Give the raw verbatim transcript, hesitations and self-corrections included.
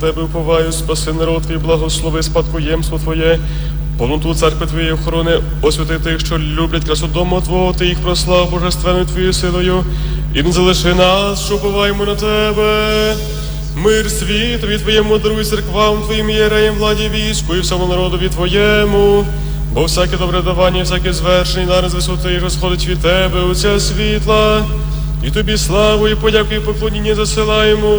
Тебе уповаю, спаси народ твій, благослови спадкоємство Твоє, повноту церкви Твоєї охорони, освяти тих, що люблять красу дому Твого, Ти їх прослав божественною Твоєю силою, і не залиши нас, що уповаємо на Тебе. Мир світові Твоєму даруй церквам Твоїм єреям, владі війську і всьому народові Твоєму, бо всяке добре давання, всяке звершення, дар з висоти, що сходить від Тебе, Отця світла, і Тобі славу, і подяку, і поклоніння засилаємо.